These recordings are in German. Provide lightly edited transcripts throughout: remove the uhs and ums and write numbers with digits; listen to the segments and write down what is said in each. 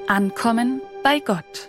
Ankommen bei Gott.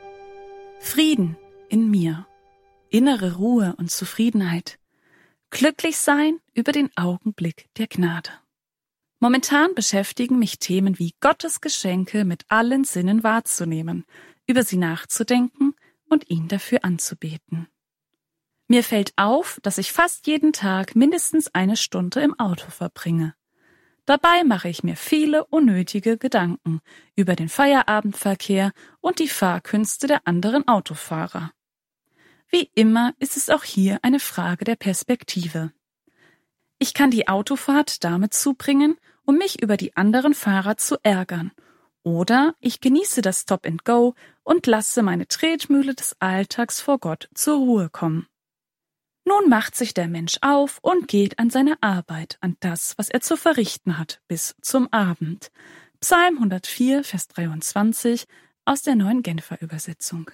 Frieden in mir, innere Ruhe und Zufriedenheit, glücklich sein über den Augenblick der Gnade. Momentan beschäftigen mich Themen wie Gottes Geschenke mit allen Sinnen wahrzunehmen, über sie nachzudenken und ihn dafür anzubeten. Mir fällt auf, dass ich fast jeden Tag mindestens 1 Stunde im Auto verbringe. Dabei mache ich mir viele unnötige Gedanken über den Feierabendverkehr und die Fahrkünste der anderen Autofahrer. Wie immer ist es auch hier eine Frage der Perspektive. Ich kann die Autofahrt damit zubringen, um mich über die anderen Fahrer zu ärgern. Oder ich genieße das Stop and Go und lasse meine Tretmühle des Alltags vor Gott zur Ruhe kommen. Nun macht sich der Mensch auf und geht an seine Arbeit, an das, was er zu verrichten hat, bis zum Abend. Psalm 104, Vers 23 aus der Neuen Genfer Übersetzung.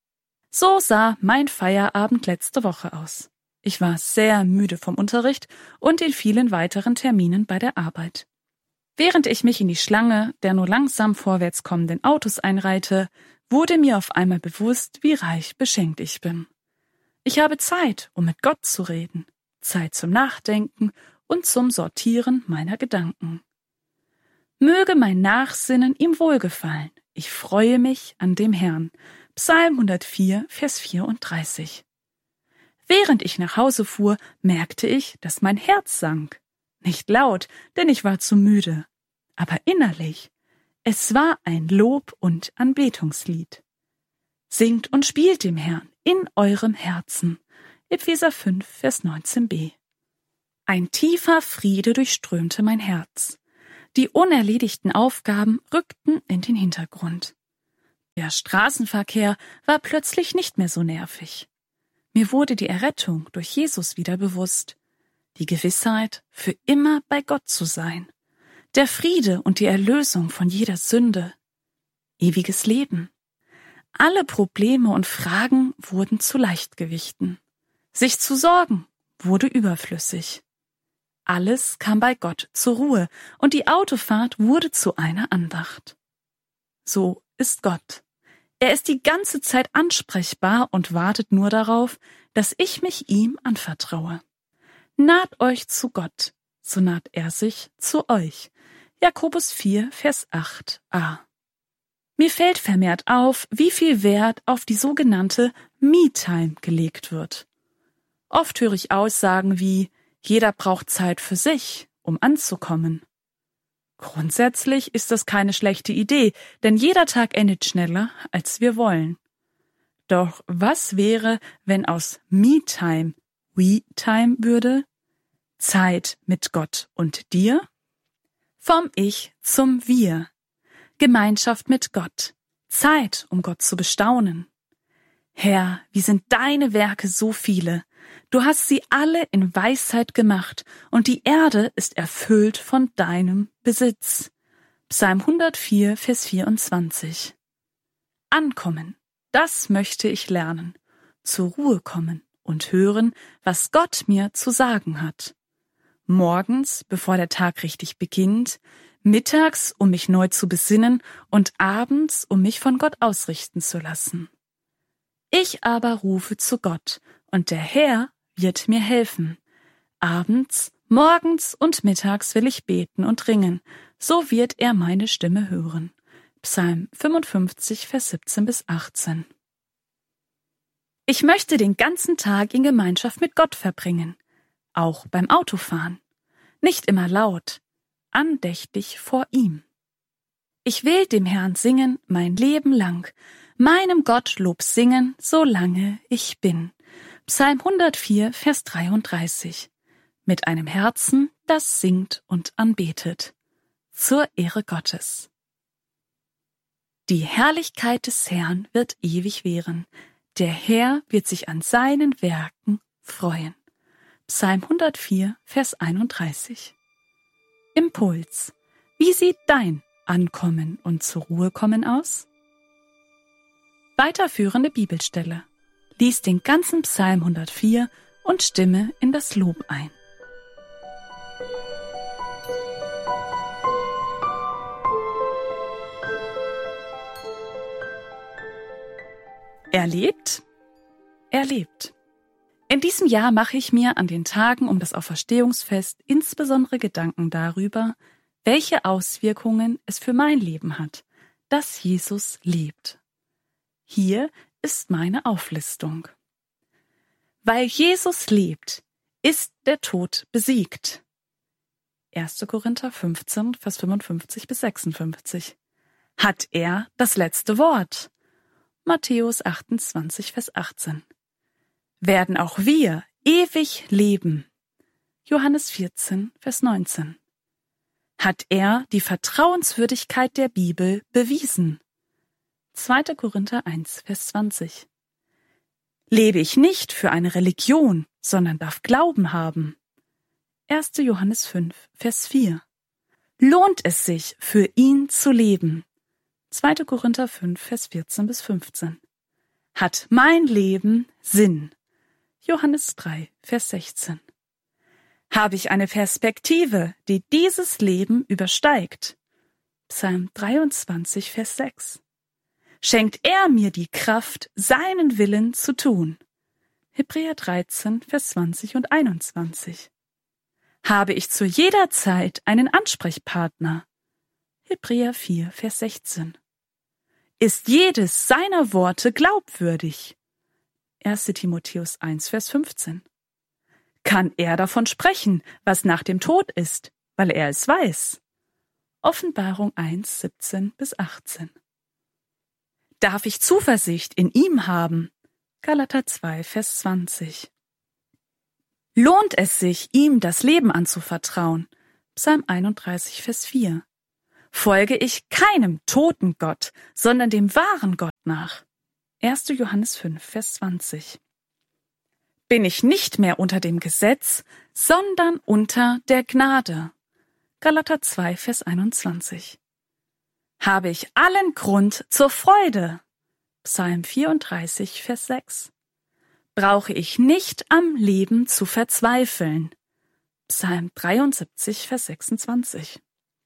So sah mein Feierabend letzte Woche aus. Ich war sehr müde vom Unterricht und den vielen weiteren Terminen bei der Arbeit. Während ich mich in die Schlange der nur langsam vorwärts kommenden Autos einreihte, wurde mir auf einmal bewusst, wie reich beschenkt ich bin. Ich habe Zeit, um mit Gott zu reden, Zeit zum Nachdenken und zum Sortieren meiner Gedanken. Möge mein Nachsinnen ihm wohlgefallen. Ich freue mich an dem Herrn. Psalm 104, Vers 34. Während ich nach Hause fuhr, merkte ich, dass mein Herz sank. Nicht laut, denn ich war zu müde, aber innerlich. Es war ein Lob- und Anbetungslied. Singt und spielt dem Herrn in eurem Herzen. Epheser 5, Vers 19b. Ein tiefer Friede durchströmte mein Herz. Die unerledigten Aufgaben rückten in den Hintergrund. Der Straßenverkehr war plötzlich nicht mehr so nervig. Mir wurde die Errettung durch Jesus wieder bewusst. Die Gewissheit, für immer bei Gott zu sein. Der Friede und die Erlösung von jeder Sünde. Ewiges Leben. Alle Probleme und Fragen wurden zu Leichtgewichten. Sich zu sorgen wurde überflüssig. Alles kam bei Gott zur Ruhe und die Autofahrt wurde zu einer Andacht. So ist Gott. Er ist die ganze Zeit ansprechbar und wartet nur darauf, dass ich mich ihm anvertraue. Naht euch zu Gott, so naht er sich zu euch. Jakobus 4, Vers 8a. Mir fällt vermehrt auf, wie viel Wert auf die sogenannte Me-Time gelegt wird. Oft höre ich Aussagen wie, jeder braucht Zeit für sich, um anzukommen. Grundsätzlich ist das keine schlechte Idee, denn jeder Tag endet schneller, als wir wollen. Doch was wäre, wenn aus Me-Time We-Time würde? Zeit mit Gott und dir? Vom Ich zum Wir. Gemeinschaft mit Gott. Zeit, um Gott zu bestaunen. Herr, wie sind deine Werke so viele? Du hast sie alle in Weisheit gemacht und die Erde ist erfüllt von deinem Besitz. Psalm 104, Vers 24. Ankommen, das möchte ich lernen. Zur Ruhe kommen und hören, was Gott mir zu sagen hat. Morgens, bevor der Tag richtig beginnt, mittags, um mich neu zu besinnen und abends, um mich von Gott ausrichten zu lassen. Ich aber rufe zu Gott, und der Herr wird mir helfen. Abends, morgens und mittags will ich beten und ringen, so wird er meine Stimme hören. Psalm 55, Vers 17 bis 18. Ich möchte den ganzen Tag in Gemeinschaft mit Gott verbringen, auch beim Autofahren. Nicht immer laut, andächtig vor ihm. Ich will dem Herrn singen mein Leben lang, meinem Gott Lob singen, solange ich bin. Psalm 104, Vers 33. Mit einem Herzen, das singt und anbetet. Zur Ehre Gottes. Die Herrlichkeit des Herrn wird ewig währen. Der Herr wird sich an seinen Werken freuen. Psalm 104, Vers 31. Impuls. Wie sieht dein Ankommen und zur Ruhe kommen aus? Weiterführende Bibelstelle. Lies den ganzen Psalm 104 und stimme in das Lob ein. Er lebt? Er lebt. In diesem Jahr mache ich mir an den Tagen um das Auferstehungsfest insbesondere Gedanken darüber, welche Auswirkungen es für mein Leben hat, dass Jesus lebt. Hier ist meine Auflistung. Weil Jesus lebt, ist der Tod besiegt. 1. Korinther 15, Vers 55 bis 56. Hat er das letzte Wort? Matthäus 28, Vers 18. Werden auch wir ewig leben? Johannes 14, Vers 19. Hat er die Vertrauenswürdigkeit der Bibel bewiesen? 2. Korinther 1, Vers 20. Lebe ich nicht für eine Religion, sondern darf Glauben haben? 1. Johannes 5, Vers 4. Lohnt es sich, für ihn zu leben? 2. Korinther 5, Vers 14 bis 15. Hat mein Leben Sinn? Johannes 3, Vers 16. Habe ich eine Perspektive, die dieses Leben übersteigt? Psalm 23, Vers 6. Schenkt er mir die Kraft, seinen Willen zu tun? Hebräer 13, Vers 20 und 21. Habe ich zu jeder Zeit einen Ansprechpartner? Hebräer 4, Vers 16. Ist jedes seiner Worte glaubwürdig? 1. Timotheus 1, Vers 15. Kann er davon sprechen, was nach dem Tod ist, weil er es weiß? Offenbarung 1, 17 bis 18. Darf ich Zuversicht in ihm haben? Galater 2, Vers 20. Lohnt es sich, ihm das Leben anzuvertrauen? Psalm 31, Vers 4. Folge ich keinem toten Gott, sondern dem wahren Gott nach? 1. Johannes 5, Vers 20. Bin ich nicht mehr unter dem Gesetz, sondern unter der Gnade? Galater 2, Vers 21. Habe ich allen Grund zur Freude? Psalm 34, Vers 6. Brauche ich nicht am Leben zu verzweifeln? Psalm 73, Vers 26.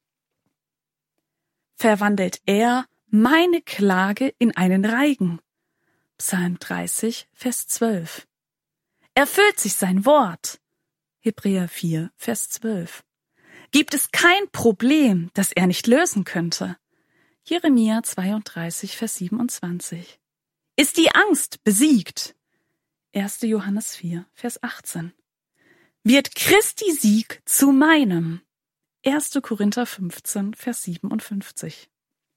Verwandelt er meine Klage in einen Reigen? Psalm 30, Vers 12. Erfüllt sich sein Wort? Hebräer 4, Vers 12. Gibt es kein Problem, das er nicht lösen könnte? Jeremia 32, Vers 27. Ist die Angst besiegt? 1. Johannes 4, Vers 18. Wird Christi Sieg zu meinem? 1. Korinther 15, Vers 57.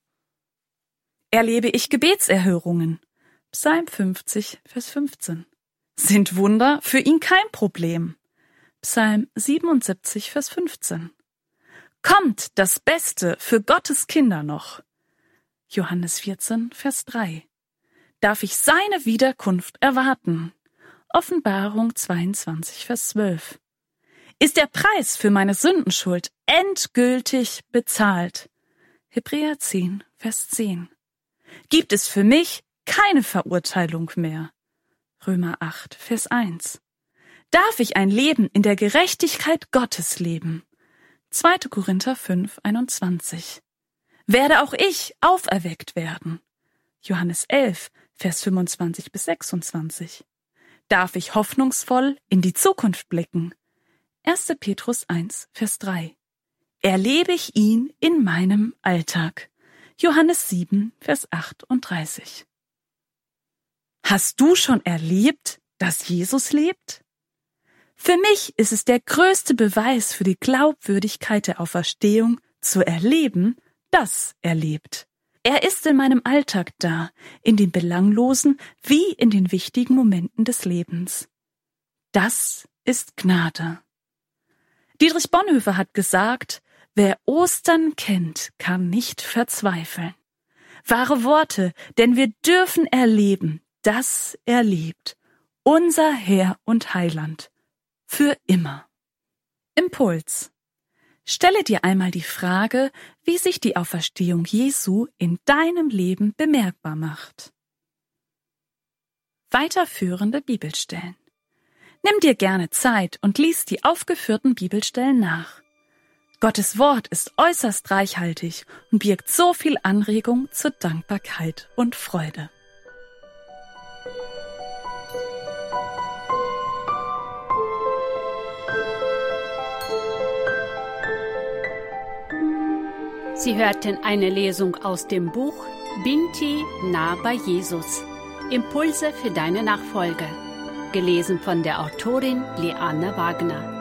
Erlebe ich Gebetserhörungen? Psalm 50, Vers 15. Sind Wunder für ihn kein Problem? Psalm 77, Vers 15. Kommt das Beste für Gottes Kinder noch? Johannes 14, Vers 3. Darf ich seine Wiederkunft erwarten? Offenbarung 22, Vers 12. Ist der Preis für meine Sündenschuld endgültig bezahlt? Hebräer 10, Vers 10. Gibt es für mich keine Verurteilung mehr? Römer 8, Vers 1. Darf ich ein Leben in der Gerechtigkeit Gottes leben? 2. Korinther 5, 21. Werde auch ich auferweckt werden? Johannes 11, Vers 25 bis 26. Darf ich hoffnungsvoll in die Zukunft blicken? 1. Petrus 1, Vers 3. Erlebe ich ihn in meinem Alltag? Johannes 7, Vers 38. Hast du schon erlebt, dass Jesus lebt? Für mich ist es der größte Beweis für die Glaubwürdigkeit der Auferstehung, zu erleben, dass er lebt. Er ist in meinem Alltag da, in den belanglosen wie in den wichtigen Momenten des Lebens. Das ist Gnade. Dietrich Bonhoeffer hat gesagt, wer Ostern kennt, kann nicht verzweifeln. Wahre Worte, denn wir dürfen erleben, dass er lebt, unser Herr und Heiland, für immer. Impuls. Stelle dir einmal die Frage, wie sich die Auferstehung Jesu in deinem Leben bemerkbar macht. Weiterführende Bibelstellen. Nimm dir gerne Zeit und lies die aufgeführten Bibelstellen nach. Gottes Wort ist äußerst reichhaltig und birgt so viel Anregung zur Dankbarkeit und Freude. Sie hörten eine Lesung aus dem Buch Binti nah bei Jesus. Impulse für deine Nachfolge. Gelesen von der Autorin Liane Wagner.